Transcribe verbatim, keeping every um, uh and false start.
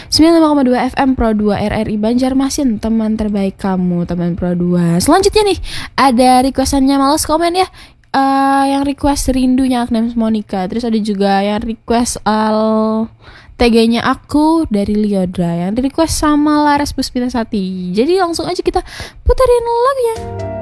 sembilan puluh lima koma dua F M Pro dua R R I Banjarmasin, teman terbaik kamu, teman Pro dua. Selanjutnya nih, ada requestannya Males Komen ya. Uh, yang request rindunya Agnes Monica. Terus ada juga yang request al T G-nya aku dari Liodra, yang di request sama Laras Puspitasati. Jadi langsung aja kita puterin lagunya.